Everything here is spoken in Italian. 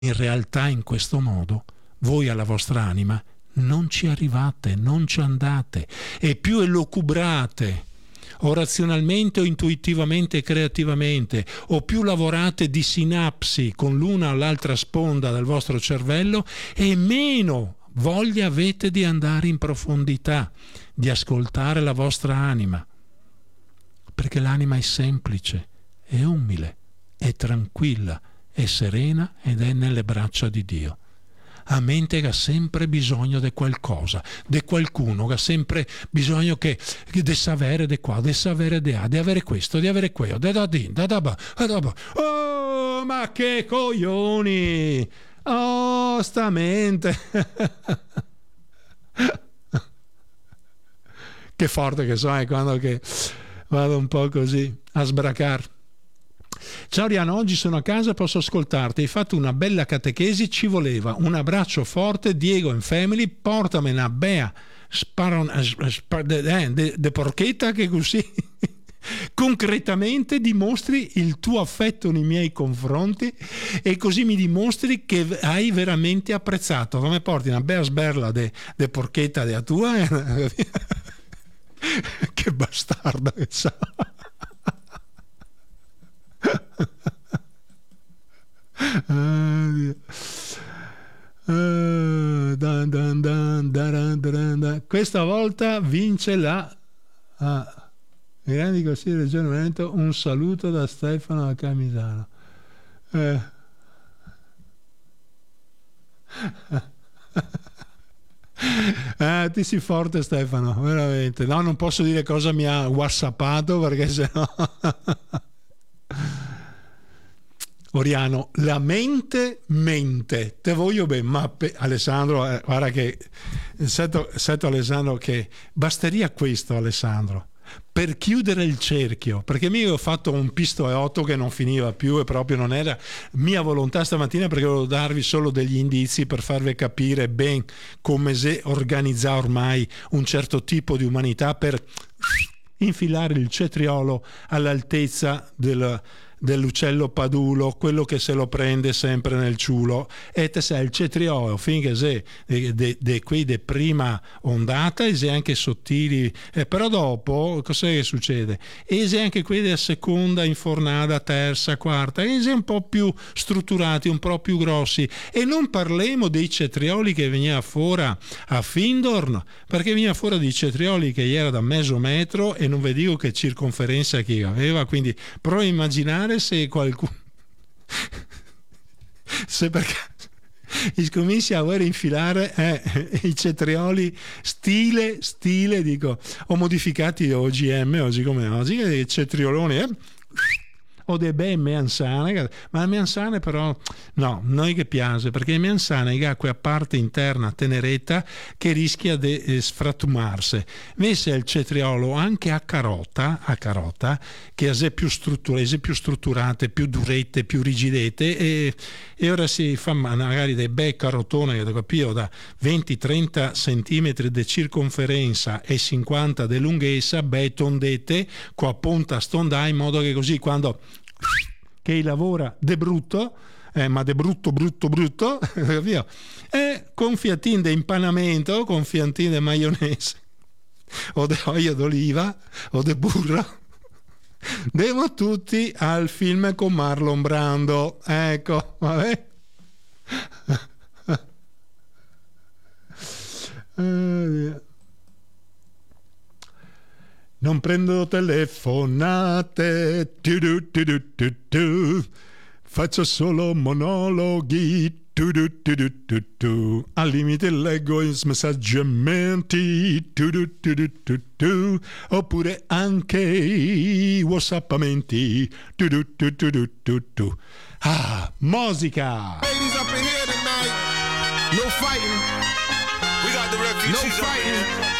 In realtà in questo modo voi alla vostra anima non ci arrivate, non ci andate, e più elucubrate o razionalmente o intuitivamente e creativamente, o più lavorate di sinapsi con l'una o l'altra sponda del vostro cervello, e meno voglia avete di andare in profondità, di ascoltare la vostra anima, perché l'anima è semplice, è umile, è tranquilla, è serena ed è nelle braccia di Dio. A mente che ha sempre bisogno di qualcosa, di qualcuno, che ha sempre bisogno di sapere di qua, di sapere di là, di avere questo, di avere quello, oh, ma che coglioni! Oh, sta mente! Che forte che sono quando che vado un po' così a sbracar. Ciao Riano, oggi sono a casa, posso ascoltarti, hai fatto una bella catechesi, ci voleva un abbraccio forte, Diego and family, portami una bea de porchetta che così concretamente dimostri il tuo affetto nei miei confronti e così mi dimostri che hai veramente apprezzato. Come porti una bella sberla de porchetta della tua? Che bastardo che sa. Questa volta vince la Grandi Consigli del Regione Veneto. Un saluto da Stefano da Camisano. Ti sei forte Stefano, veramente. No, non posso dire cosa mi ha whatsappato perché sennò Oriano, la mente, te voglio bene, ma Alessandro, guarda che sento Alessandro che basteria questo, Alessandro, per chiudere il cerchio, perché io ho fatto un pisto e 8 che non finiva più e proprio non era mia volontà stamattina, perché volevo darvi solo degli indizi per farvi capire ben come si organizza ormai un certo tipo di umanità per infilare il cetriolo all'altezza dell'uccello padulo, quello che se lo prende sempre nel ciulo, e te sei il cetriolo finché sei qui di prima ondata e sei anche sottili, però dopo cos'è che succede? E sei anche qui della seconda infornata, terza, quarta, e sei un po' più strutturati, un po' più grossi, e non parliamo dei cetrioli che veniva fuori a Findorn, perché veniva fuori dei cetrioli che era da mezzo metro e non vi dico che circonferenza che aveva, quindi prova a immaginare se qualcuno se perché cominci a voler infilare i cetrioli stile dico, o modificati OGM oggi come oggi, i cetrioloni o dei bei meansane, ma le meansane però no, noi che piace, perché le meansane ha quella parte interna teneretta che rischia di sfrattumarsi, invece il cetriolo anche a carota che è più strutturate, più durette, più rigidette, e ora si fa magari dei bei carotone che capito da 20-30 cm di circonferenza e 50 di lunghezza, bei tondette con a punta stondà, in modo che così quando che lavora de brutto, ma de brutto capito? E con fiatin di impanamento, con fiatin di maionese o di olio d'oliva o di burro, devo tutti al film con Marlon Brando, ecco, vabbè. Non prendo telefonate, faccio solo monologhi, al limite leggo i messaggiamenti, oppure anche i whatsappamenti. Ah, musica! Ladies up in here tonight, no fighting. We got the refugees. No fighting.